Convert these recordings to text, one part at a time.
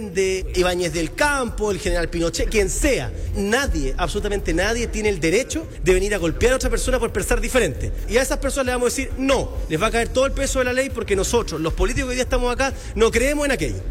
de Ibáñez del Campo, el general Pinochet, quien sea. Nadie, absolutamente nadie, tiene el derecho de venir a golpear a otra persona por pensar diferente. Y a esas personas les vamos a decir, no, les va a caer todo el peso de la ley porque nosotros, los políticos que hoy día estamos acá, no creemos en aquello.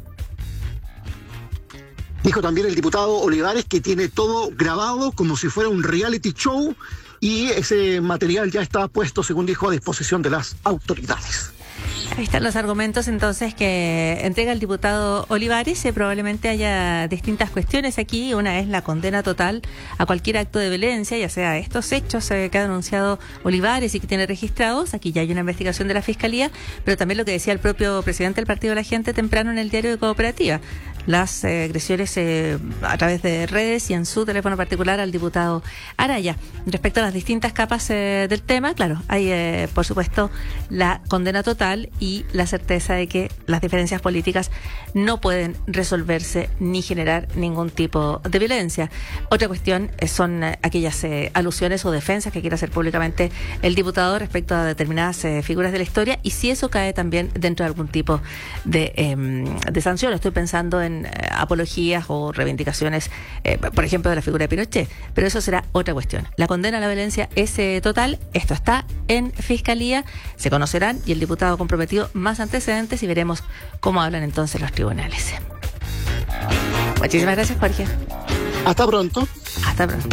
Dijo también el diputado Olivares que tiene todo grabado como si fuera un reality show y ese material ya está puesto, según dijo, a disposición de las autoridades. Ahí están los argumentos entonces que entrega el diputado Olivares. Probablemente haya distintas cuestiones aquí. Una es la condena total a cualquier acto de violencia, ya sea estos hechos que ha denunciado Olivares y que tiene registrados. Aquí ya hay una investigación de la Fiscalía, pero también lo que decía el propio presidente del Partido de la Gente temprano en el diario de Cooperativa. Las agresiones a través de redes y en su teléfono particular al diputado Araya. Respecto a las distintas capas del tema, claro, hay por supuesto la condena total y la certeza de que las diferencias políticas no pueden resolverse ni generar ningún tipo de violencia. Otra cuestión son aquellas alusiones o defensas que quiere hacer públicamente el diputado respecto a determinadas figuras de la historia y si eso cae también dentro de algún tipo de sanción. Estoy pensando en apologías o reivindicaciones, por ejemplo, de la figura de Pinochet, pero eso será otra cuestión. La condena a la violencia es total, esto está en Fiscalía, se conocerán y el diputado comprometido más antecedentes y veremos cómo hablan entonces los tribunales. Muchísimas gracias, Jorge. Hasta pronto. Hasta pronto.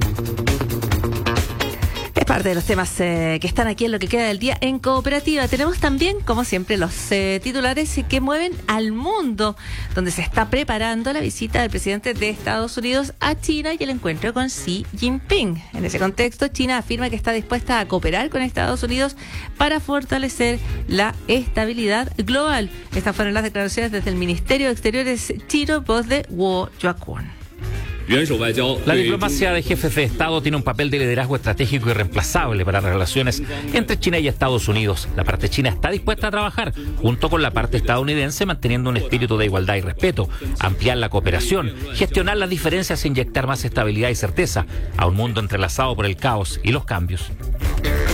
Es parte de los temas que están aquí en lo que queda del día en Cooperativa. Tenemos también, como siempre, los titulares que mueven al mundo, donde se está preparando la visita del presidente de Estados Unidos a China y el encuentro con Xi Jinping. En ese contexto, China afirma que está dispuesta a cooperar con Estados Unidos para fortalecer la estabilidad global. Estas fueron las declaraciones desde el Ministerio de Exteriores chino, voz de Guo Jiakun. La diplomacia de jefes de Estado tiene un papel de liderazgo estratégico irreemplazable para las relaciones entre China y Estados Unidos. La parte china está dispuesta a trabajar junto con la parte estadounidense, manteniendo un espíritu de igualdad y respeto, ampliar la cooperación, gestionar las diferencias e inyectar más estabilidad y certeza a un mundo entrelazado por el caos y los cambios.